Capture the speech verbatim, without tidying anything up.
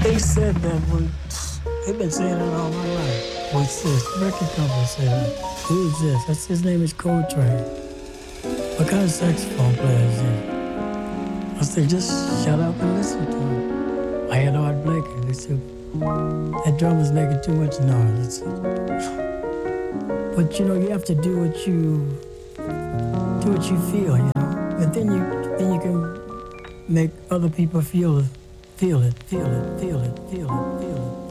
They said that when they've been saying it all my life. What's this? The record company said it. Who's this? That's his name is Coltrane. What kind of saxophone player is he? I said, just shut up and listen to him. I had Art Blakey. They said, that drummer's making too much noise. But you know, you have to do what you do what you feel, you know. But then you then you can make other people feel feel it, feel it, feel it, feel it, feel it.